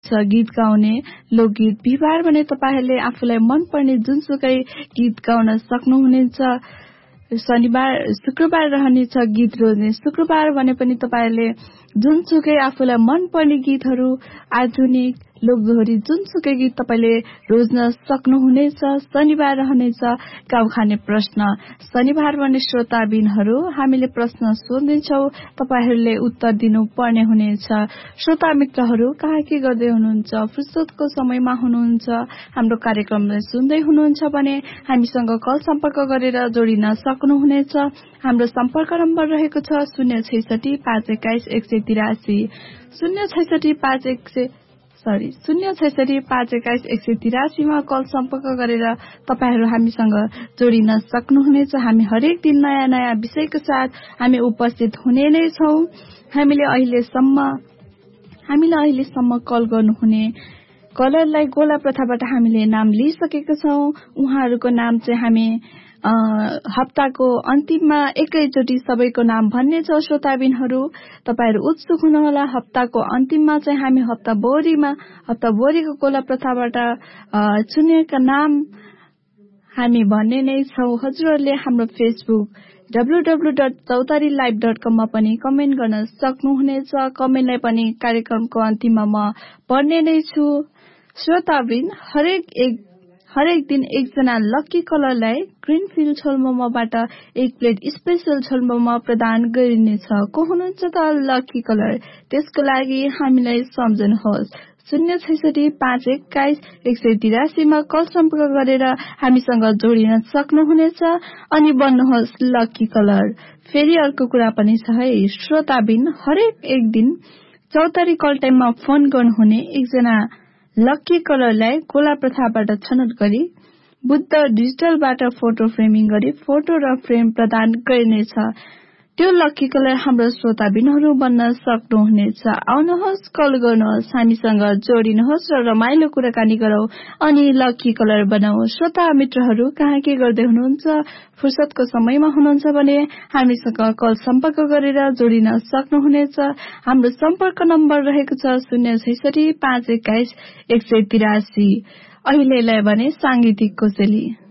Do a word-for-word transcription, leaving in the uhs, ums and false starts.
छ गीत गाउने लोकगीत बिहिबार भने तपाईहरूले आफूलाई मनपर्ने जुनसुकै गीत गाउन सक्नुहुनेछ। शनिबार शुक्रबार रहनेछ गीत रोज्ने। शुक्रबार भने पनि तपाईहरूले जुनसुकै आफूलाई मनपर्ने गीतहरू आधुनिक लोकदोहोरी जुनसुकै गीत तपाईले रोज्न सक्नुहुनेछ। शनिबार रहनेछ गाउँ खाने प्रश्न। शनिबार भने श्रोताबिनहरू हामीले प्रश्न सोध्नेछौ, तपाईहरूले उत्तर दिनु पर्ने हुनेछ। श्रोता मित्रहरू कहाँ के गर्दै हुनुहुन्छ, फुर्सदको समयमा हुनुहुन्छ, हाम्रो कार्यक्रमलाई सुन्दै हुनुहुन्छ भने हामीसँग कल सम्पर्क गरेर जोडिन सक्नुहुनेछ। हाम्रो सम्पर्क नम्बर रहेको छ शून्य छैसठी पाँच एक्काइस एक सय तिरासी शून्य छैसठी पाँच एक सय सरी शून्य छैसठी पाँच एक्काइस एक सय तिरासीमा कल सम्पर्क गरेर तपाईहरू हामीसँग जोडिन सक्नुहुनेछ। हामी हरेक दिन नयाँ नयाँ विषयको साथ हामी उपस्थित हुने नै छौं। हामीले अहिलेसम्म हामीले अहिलेसम्म कल गर्नुहुने कलरलाई गोला प्रथाबाट हामीले नाम लिइसकेका छौं। उहाँहरूको नाम चाहिँ हामी हप्ताको अन्तिममा एकैचोटि सबैको नाम भन्ने छ। श्रोताबिनहरू तपाईहरू उत्सुक हुनुहोला। हप्ताको अन्तिममा चाहिँ हामी हप्ताभरिमा हप्ताभरिको गोला प्रथाबाट चुनिएका नाम हामी भन्ने नै छौं। हजुरहरूले हाम्रो फेसबुक डब्लु डब्लु डट चौतारी लाइभ डट कम मा पनि कमेन्ट गर्न सक्नुहुनेछ। कमेन्टलाई पनि कार्यक्रमको अन्तिममा म पढ्ने नै छु। श्रोताबिन हरेक एक हरेक दिन एकजना लक्की कलरलाई ग्रिनफिल्ड झोल मोमोबाट एक प्लेट स्पेशल झोल मोमो प्रदान गरिनेछ। को हुनुहुन्छ त लक्की कलर? त्यसको लागि हामीलाई सम्झनुहोस् शून्य छैसठी पाँच एक्काइस एक सय तिरासीमा कल सम्पर्क गरेर हामीसँग जोडिन सक्नुहुनेछ अनि बन्नुहोस् लक्की कलर। फेरि अर्को कुरा पनि छ है श्रोताबिन, हरेक एक दिन चौतारी कल टाइममा फोन गर्नुहुने एकजना लक्की कलरलाई गोला प्रथाबाट छनौट गरी बुद्ध डिजिटलबाट फोटो फ्रेमिङ गरी फोटो र फ्रेम प्रदान गरिनेछ। त्यो लक्की कलर हाम्रो श्रोताबिनहरू बन्न सक्नुहुनेछ। आउनुहोस्, कल गर्नुहोस्, हामीसँग जोडिनुहोस् र रमाइलो कुराकानी गरौं अनि लक्की कलर बनाऊ। श्रोता मित्रहरू कहाँ के गर्दै हुनुहुन्छ, फुर्सदको समयमा हुनुहुन्छ भने हामीसँग कल सम्पर्क गरेर जोडिन सक्नुहुनेछ। हाम्रो सम्पर्क नम्बर रहेको छ शून्य छैसठी पाँच एक्काइस एक सय तिरासी। अहिलेलाई भने सांगीतिक कोसेली।